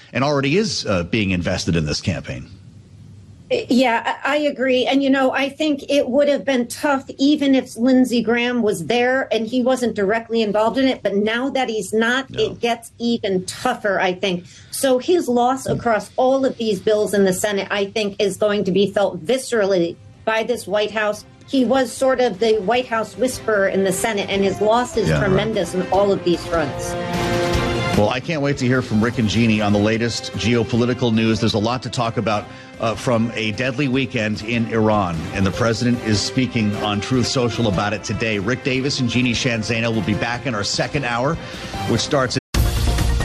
and already is being invested in this campaign. Yeah, I agree. And, I think it would have been tough even if Lindsey Graham was there and he wasn't directly involved in it. But now that he's not, It gets even tougher, I think. So his loss across all of these bills in the Senate, I think, is going to be felt viscerally by this White House. He was sort of the White House whisperer in the Senate, and his loss is tremendous in all of these fronts. Well, I can't wait to hear from Rick and Jeannie on the latest geopolitical news. There's a lot to talk about from a deadly weekend in Iran, and the president is speaking on Truth Social about it today. Rick Davis and Jeannie Shanzana will be back in our second hour, which starts